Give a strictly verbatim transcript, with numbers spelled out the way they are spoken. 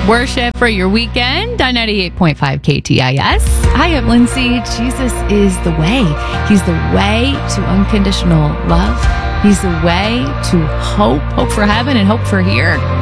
worship for your weekend on ninety-eight point five K T I S. Hi, I'm Lindsay. Jesus is the way. He's the way to unconditional love. He's the way to hope, hope for heaven and hope for here.